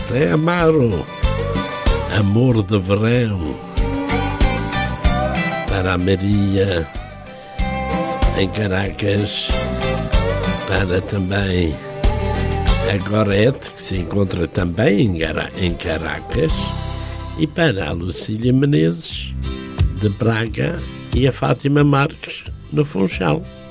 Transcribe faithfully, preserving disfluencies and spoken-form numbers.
José Amaro, Amor de Verão, para a Maria em Caracas, para também a Gorete, que se encontra também em Caracas, e para a Lucília Menezes de Braga e a Fátima Marques no Funchal.